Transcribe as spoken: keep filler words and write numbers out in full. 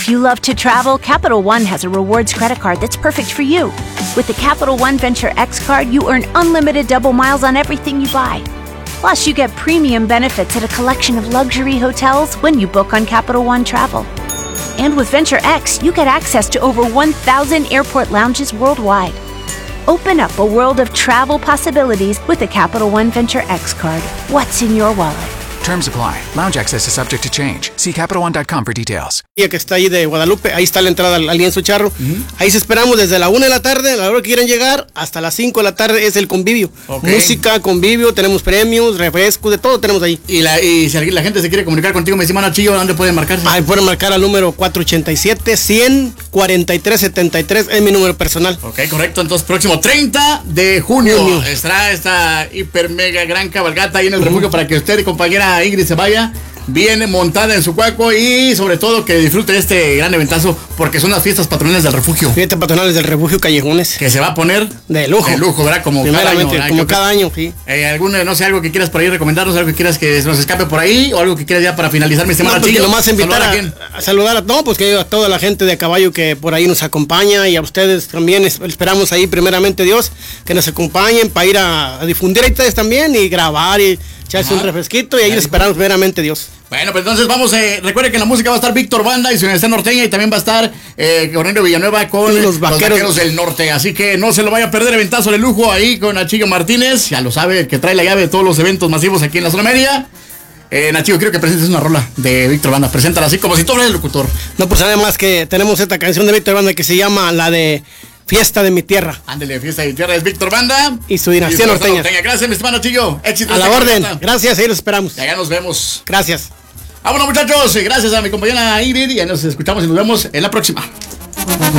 If you love to travel, Capital One has a rewards credit card that's perfect for you. With the Capital One Venture X card, you earn unlimited double miles on everything you buy. Plus, you get premium benefits at a collection of luxury hotels when you book on Capital One Travel. And with Venture X, you get access to over one thousand airport lounges worldwide. Open up a world of travel possibilities with the Capital One Venture X card. What's in your wallet? Terms apply. Lounge access is subject to change. See Capital One dot com for details. Que está ahí de Guadalupe, ahí está la entrada al, al lienzo charro. Uh-huh. Ahí se esperamos desde la una de la tarde, a la hora que quieran llegar, hasta las cinco de la tarde es el convivio. Okay. Música, convivio, tenemos premios, refrescos, de todo tenemos ahí. Y, la, y si la gente se quiere comunicar contigo, me dice, mano Chillo, ¿dónde pueden marcarse? Ahí pueden marcar al número cuatro ochenta y siete, cien, cuarenta y tres setenta y tres, es mi número personal. Ok, correcto. Entonces, próximo treinta de junio, junio. estará esta hiper mega gran cabalgata ahí en el uh-huh. refugio para que usted y compañera Ingrid se vaya bien montada en su cuaco y sobre todo que disfrute de este gran eventazo porque son las fiestas patronales del refugio. Fiestas patronales del refugio Callejones. Que se va a poner de lujo. De lujo, ¿verdad? Como cada año. ¿verdad? Como cada año, sí. Eh, alguna, no sé, algo que quieras por ahí recomendarnos, algo que quieras que nos escape por ahí o algo que quieras ya para finalizar mi semana. No, pues que nomás invitar a, a, a saludar a, no, pues que a toda la gente de a caballo que por ahí nos acompaña y a ustedes también esperamos ahí primeramente Dios que nos acompañen para ir a, a difundir a ustedes también y grabar y echarse un refresquito y ahí les esperamos primeramente Dios. Bueno, pues entonces vamos, eh, recuerde que en la música va a estar Víctor Banda y su Universidad Norteña y también va a estar eh, Cornelio Villanueva con los vaqueros. los vaqueros del Norte, así que no se lo vaya a perder, eventazo de lujo ahí con Nachillo Martínez, ya lo sabe, el que trae la llave de todos los eventos masivos aquí en la zona media. Eh, Nachillo, quiero que presentes una rola de Víctor Banda, preséntala así como si tú fueras el locutor. No, pues además que tenemos esta canción de Víctor Banda que se llama la de Fiesta de mi tierra. Ándele, Fiesta de mi tierra es Víctor Banda. Y su dinastía norteña. norteña. Gracias, mi estimado Nachillo. Éxito. A la orden. Gracias, ahí los esperamos. Y allá nos vemos. Gracias. Vámonos, muchachos. Gracias a mi compañera Ingrid y nos escuchamos y nos vemos en la próxima.